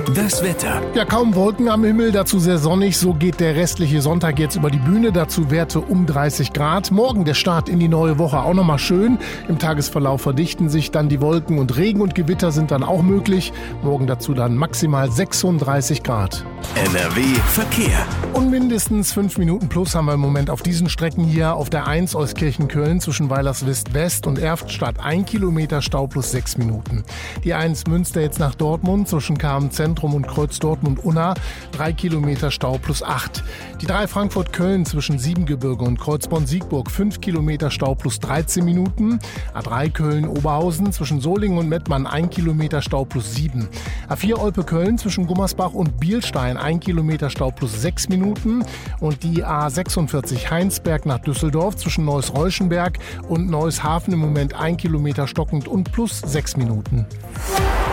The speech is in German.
Das Wetter. Ja, kaum Wolken am Himmel, dazu sehr sonnig. So geht der restliche Sonntag jetzt über die Bühne. Dazu Werte um 30 Grad. Morgen der Start in die neue Woche auch nochmal schön. Im Tagesverlauf verdichten sich dann die Wolken und Regen und Gewitter sind dann auch möglich. Morgen dazu dann maximal 36 Grad. NRW Verkehr. Und mindestens 5 Minuten plus haben wir im Moment auf diesen Strecken hier. Auf der 1 Euskirchen-Köln zwischen Weilerswist West und Erftstadt 1 Kilometer Stau plus 6 Minuten. Die 1 Münster jetzt nach Dortmund zwischen Kamen Zentrum und Kreuz Dortmund-Unna 3 Kilometer Stau plus 8. Die 3 Frankfurt-Köln zwischen Siebengebirge und Kreuzborn-Siegburg 5 Kilometer Stau plus 13 Minuten. A3 Köln-Oberhausen zwischen Solingen und Mettmann 1 Kilometer Stau plus 7. A4 Olpe-Köln zwischen Gummersbach und Bielstein 1 Kilometer Stau plus 6 Minuten. Und die A46 Heinsberg nach Düsseldorf zwischen Neuss-Reuschenberg und Neuss-Hafen im Moment 1 Kilometer stockend und plus 6 Minuten.